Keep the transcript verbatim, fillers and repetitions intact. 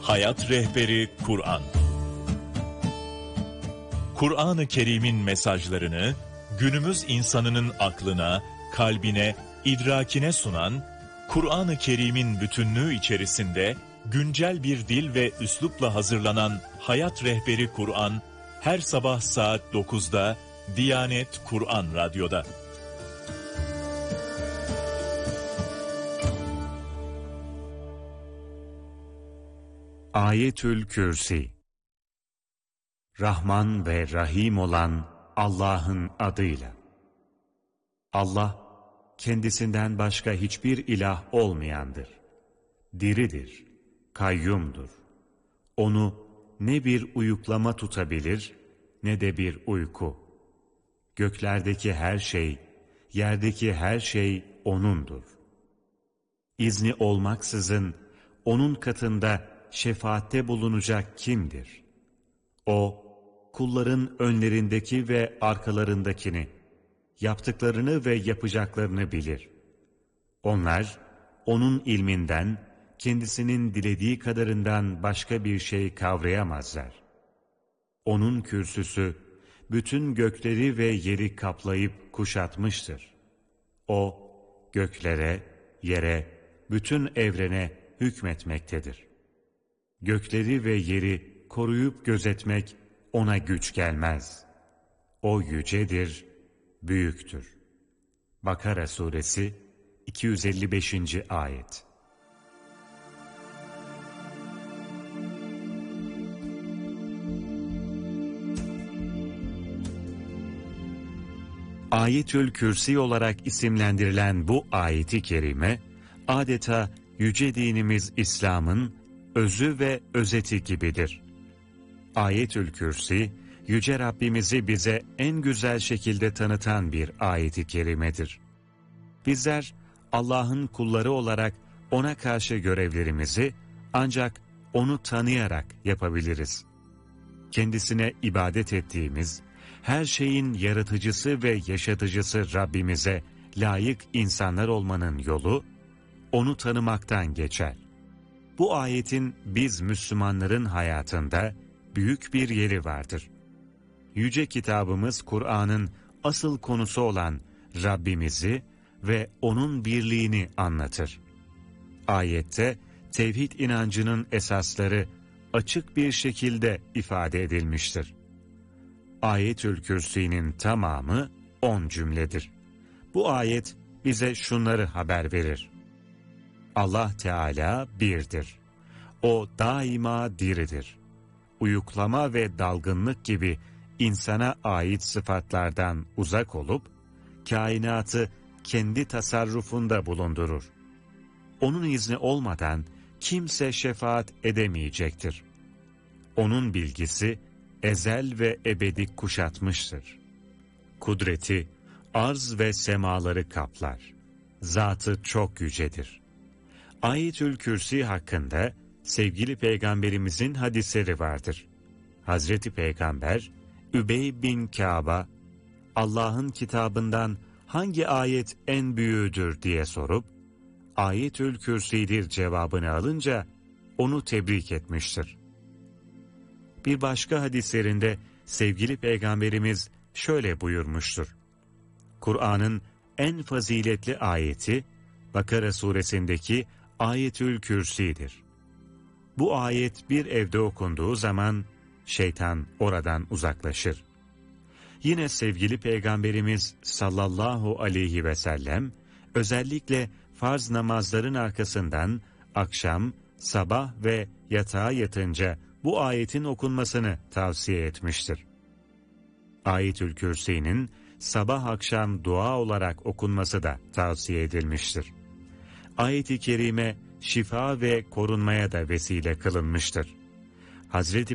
Hayat Rehberi Kur'an. Kur'an-ı Kerim'in mesajlarını günümüz insanının aklına, kalbine, idrakine sunan, Kur'an-ı Kerim'in bütünlüğü içerisinde güncel bir dil ve üslupla hazırlanan Hayat Rehberi Kur'an, her sabah saat dokuzda Diyanet Kur'an Radyo'da. Ayetül Kürsi. Rahman ve Rahim olan Allah'ın adıyla. Allah, kendisinden başka hiçbir ilah olmayandır. Diridir, kayyumdur. Onu ne bir uyuklama tutabilir, ne de bir uyku. Göklerdeki her şey, yerdeki her şey O'nundur. İzni olmaksızın O'nun katında şefaatte bulunacak kimdir? O, kulların önlerindeki ve arkalarındakini, yaptıklarını ve yapacaklarını bilir. Onlar, O'nun ilminden, kendisinin dilediği kadarından başka bir şey kavrayamazlar. O'nun kürsüsü, bütün gökleri ve yeri kaplayıp kuşatmıştır. O, göklere, yere, bütün evrene hükmetmektedir. Gökleri ve yeri koruyup gözetmek O'na güç gelmez. O yücedir, büyüktür. Bakara Suresi iki yüz elli beşinci Ayet. Ayetül Kürsi olarak isimlendirilen bu ayeti kerime, adeta yüce dinimiz İslam'ın özü ve özeti gibidir. Ayetül Kürsi, Yüce Rabbimizi bize en güzel şekilde tanıtan bir ayet-i kerimedir. Bizler Allah'ın kulları olarak O'na karşı görevlerimizi ancak O'nu tanıyarak yapabiliriz. Kendisine ibadet ettiğimiz, her şeyin yaratıcısı ve yaşatıcısı Rabbimize layık insanlar olmanın yolu, O'nu tanımaktan geçer. Bu ayetin biz Müslümanların hayatında büyük bir yeri vardır. Yüce kitabımız Kur'an'ın asıl konusu olan Rabbimizi ve O'nun birliğini anlatır. Ayette tevhid inancının esasları açık bir şekilde ifade edilmiştir. Ayetül Kürsi'nin tamamı on cümledir. Bu ayet bize şunları haber verir. Allah Teala birdir. O daima diridir. Uyuklama ve dalgınlık gibi insana ait sıfatlardan uzak olup, kainatı kendi tasarrufunda bulundurur. Onun izni olmadan kimse şefaat edemeyecektir. Onun bilgisi ezel ve ebedi kuşatmıştır. Kudreti arz ve semaları kaplar. Zatı çok yücedir. Ayetül Kürsi hakkında sevgili Peygamberimizin hadisleri vardır. Hazreti Peygamber, Übey bin Kâb'a, Allah'ın kitabından hangi ayet en büyüğüdür diye sorup, Ayetül Kürsi'dir cevabını alınca onu tebrik etmiştir. Bir başka hadislerinde sevgili Peygamberimiz şöyle buyurmuştur. Kur'an'ın en faziletli ayeti, Bakara suresindeki Ayetül Kürsi'dir. Bu ayet bir evde okunduğu zaman şeytan oradan uzaklaşır. Yine sevgili Peygamberimiz sallallahu aleyhi ve sellem özellikle farz namazların arkasından akşam, sabah ve yatağa yatınca bu ayetin okunmasını tavsiye etmiştir. Ayetül Kürsi'nin sabah akşam dua olarak okunması da tavsiye edilmiştir. Ayet-i kerime şifa ve korunmaya da vesile kılınmıştır. Hazreti